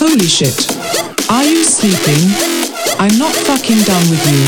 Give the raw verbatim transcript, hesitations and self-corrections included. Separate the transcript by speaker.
Speaker 1: Holy shit. Are you sleeping? I'm not fucking done with you.